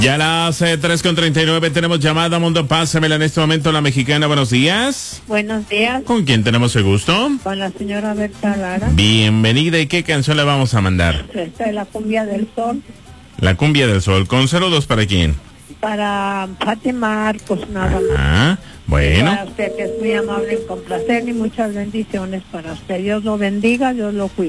Ya a las 3:39 tenemos llamada Mundo. Pásamela en este momento la mexicana. Buenos días. Buenos días. ¿Con quién tenemos el gusto? Con la señora Berta Lara. Bienvenida. ¿Y qué canción le vamos a mandar? Esta es la cumbia del sol. La cumbia del sol. ¿Con 02 para quién? Para Fátima Marcos, nada más. Ah, bueno. Para usted, que es muy amable en complacer, y muchas bendiciones para usted. Dios lo bendiga, Dios lo cuide.